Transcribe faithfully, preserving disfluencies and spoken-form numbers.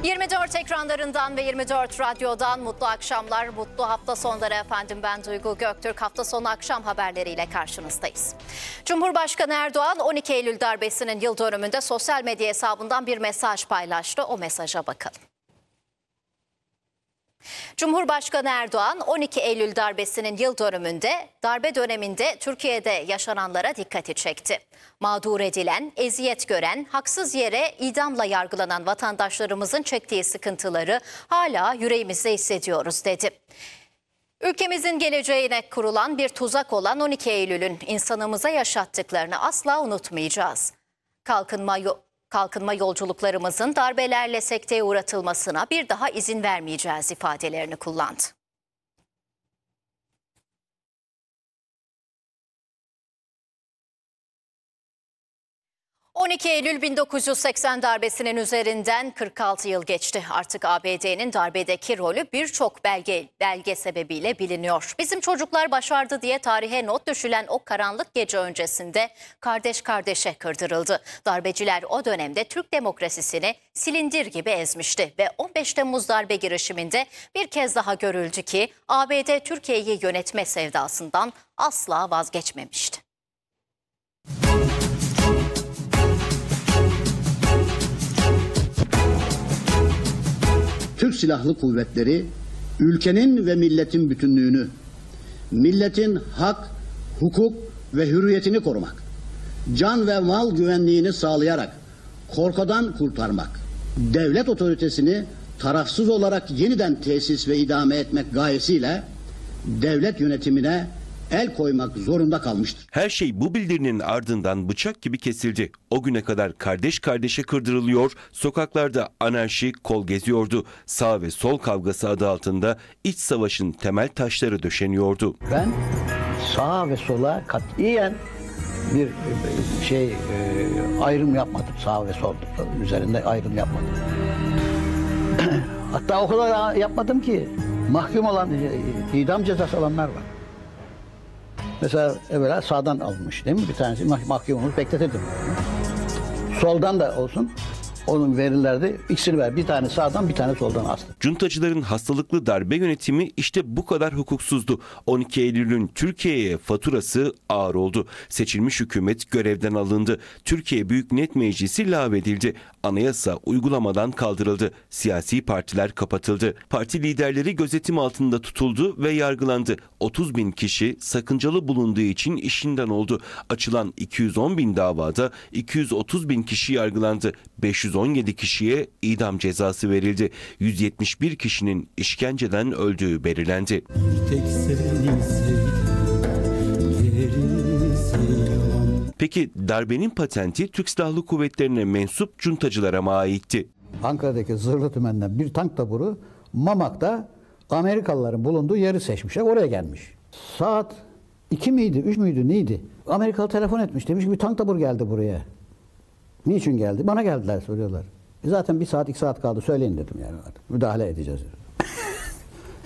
yirmi dört ekranlarından ve yirmi dört radyodan mutlu akşamlar, mutlu hafta sonları efendim. Ben Duygu Göktürk. Hafta sonu akşam haberleriyle karşınızdayız. Cumhurbaşkanı Erdoğan on iki Eylül darbesinin yıl dönümünde sosyal medya hesabından bir mesaj paylaştı. O mesaja bakalım. Cumhurbaşkanı Erdoğan on iki Eylül darbesinin yıl dönümünde darbe döneminde Türkiye'de yaşananlara dikkati çekti. Mağdur edilen, eziyet gören, haksız yere idamla yargılanan vatandaşlarımızın çektiği sıkıntıları hala yüreğimizde hissediyoruz dedi. Ülkemizin geleceğine kurulan bir tuzak olan on iki Eylül'ün insanımıza yaşattıklarını asla unutmayacağız. Kalkınma Kalkınma yolculuklarımızın darbelerle sekteye uğratılmasına bir daha izin vermeyeceğiz ifadelerini kullandı. on iki Eylül bin dokuz yüz seksen darbesinin üzerinden kırk altı yıl geçti. Artık A B D'nin darbedeki rolü birçok belge, belge sebebiyle biliniyor. Bizim çocuklar başardı diye tarihe not düşülen o karanlık gece öncesinde kardeş kardeşe kırdırıldı. Darbeciler o dönemde Türk demokrasisini silindir gibi ezmişti ve on beş Temmuz darbe girişiminde bir kez daha görüldü ki A B D Türkiye'yi yönetme sevdasından asla vazgeçmemişti. Türk Silahlı Kuvvetleri ülkenin ve milletin bütünlüğünü, milletin hak, hukuk ve hürriyetini korumak, can ve mal güvenliğini sağlayarak korkudan kurtarmak, devlet otoritesini tarafsız olarak yeniden tesis ve idame etmek gayesiyle devlet yönetimine el koymak zorunda kalmıştır. Her şey bu bildirinin ardından bıçak gibi kesildi. O güne kadar kardeş kardeşe kırdırılıyor, sokaklarda anarşi kol geziyordu. Sağ ve sol kavgası adı altında iç savaşın temel taşları döşeniyordu. Ben sağa ve sola katiyen bir şey ayrım yapmadım. Sağ ve sol üzerinde ayrım yapmadım. Hatta o kadar yapmadım ki mahkum olan, idam cezası alanlar var. Mesela evvela sağdan alınmış değil mi? Bir tanesi mah mahkumumuz bekletirdim. Soldan da olsun onun verirlerdi. İkisini ver. Bir tane sağdan bir tane soldan astı. Cuntacıların hastalıklı darbe yönetimi işte bu kadar hukuksuzdu. on iki Eylül'ün Türkiye'ye faturası ağır oldu. Seçilmiş hükümet görevden alındı. Türkiye Büyük Millet Meclisi lağvedildi. Anayasa uygulamadan kaldırıldı. Siyasi partiler kapatıldı. Parti liderleri gözetim altında tutuldu ve yargılandı. otuz bin kişi sakıncalı bulunduğu için işinden oldu. Açılan iki yüz on bin davada iki yüz otuz bin kişi yargılandı. beş yüz on yedi kişiye idam cezası verildi. yüz yetmiş bir kişinin işkenceden öldüğü belirlendi. Peki darbenin patenti Türk Silahlı Kuvvetleri'ne mensup cuntacılara mı aitti? Ankara'daki Zırhlı Tümen'den bir tank taburu Mamak'ta Amerikalıların bulunduğu yeri seçmişler. Oraya gelmiş. Saat iki miydi, üç müydü, neydi? Amerikalı telefon etmiş. Demiş ki bir tank taburu geldi buraya. Niçin geldi? Bana geldiler soruyorlar. E zaten bir saat, iki saat kaldı. Söyleyin dedim yani. Müdahale edeceğiz.